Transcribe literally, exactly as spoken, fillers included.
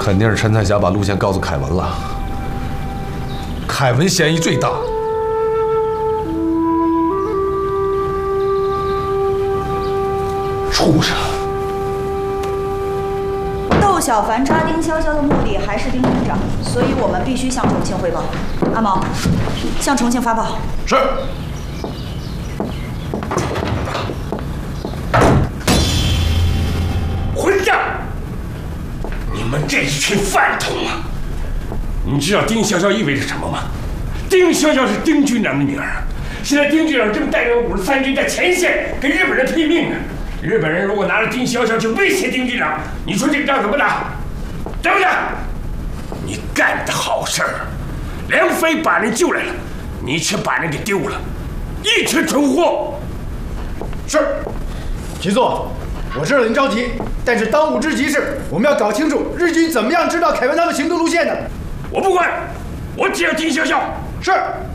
肯定是陈彩霞把路线告诉凯文了。凯文嫌疑最大。畜生！ 窦小凡抓丁潇潇的目的还是丁局长，所以我们必须向重庆汇报。阿毛，向重庆发报。 是。 混账！你们这一群饭桶啊！你知道丁潇潇意味着什么吗？丁潇潇是丁军长的女儿，现在丁局长正带领五十三军在前线跟日本人拼命呢。日本人如果拿着丁潇潇去威胁丁局长，你说这个仗怎么打？对不对？你干的好事儿，梁飞把人救来了，你却把人给丢了，一群蠢货！ 是，局座，我知道您着急，但是当务之急是我们要搞清楚日军怎么样知道凯文他们行动路线的。 我不管，我只要丁潇潇。 是。